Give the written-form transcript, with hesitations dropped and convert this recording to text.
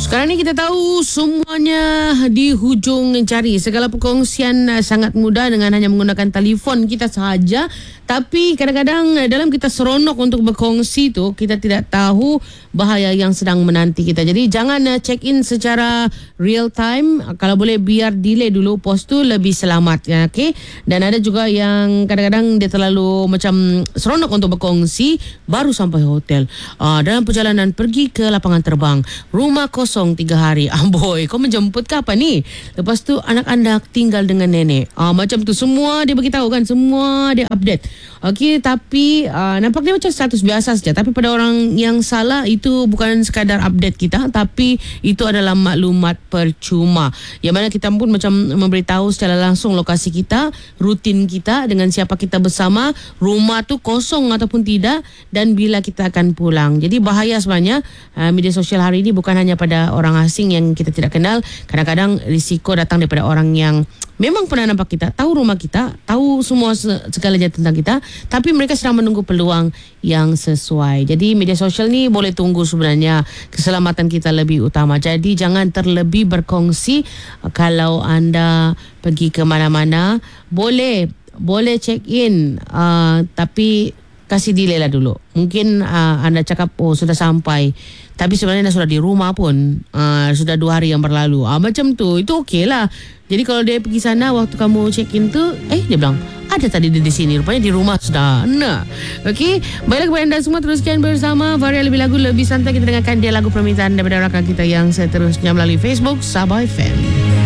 Sekarang ni kita tahu semuanya di hujung jari. Segala perkongsian sangat mudah dengan hanya menggunakan telefon kita sahaja. Tapi kadang-kadang dalam kita seronok untuk berkongsi tu, kita tidak tahu bahaya yang sedang menanti kita. Jadi jangan check in secara real time. Kalau boleh biar delay dulu post tu, lebih selamat ya, okay? Dan ada juga yang kadang-kadang dia terlalu macam seronok untuk berkongsi baru sampai hotel. Dalam perjalanan pergi ke lapangan terbang, rumah kosong 3 hari. Boy, kau menjemput ke apa ni? Lepas tu anak anda tinggal dengan nenek. Macam tu semua dia beritahu kan, semua dia update. Okey, tapi nampak dia macam status biasa saja. Tapi pada orang yang salah, itu bukan sekadar update kita, tapi itu adalah maklumat percuma. Yang mana kita pun macam memberitahu secara langsung lokasi kita, rutin kita, dengan siapa kita bersama, rumah tu kosong ataupun tidak, dan bila kita akan pulang. Jadi bahaya sebenarnya media sosial hari ini bukan hanya pada orang asing yang kita tidak kenal. Kadang-kadang risiko datang daripada orang yang memang pernah nampak kita, tahu rumah kita, tahu semua segalanya tentang kita, tapi mereka sedang menunggu peluang yang sesuai. Jadi media sosial ni boleh tunggu sebenarnya, keselamatan kita lebih utama. Jadi jangan terlebih berkongsi. Kalau anda pergi ke mana-mana, boleh check in, tapi kasih delay lah dulu. Mungkin anda cakap sudah sampai, tapi sebenarnya anda sudah di rumah pun, sudah 2 hari yang berlalu. Macam tu, itu okey lah. Jadi kalau dia pergi sana, waktu kamu check in tu, dia bilang ada tadi dia di sini, rupanya di rumah sudah. Nah, okey. Baiklah kepada anda semua, teruskan bersama Varia Lebih Lagu Lebih Santai. Kita dengarkan dia lagu permintaan daripada rakan kita yang seterusnya melalui Facebook Sabah FM.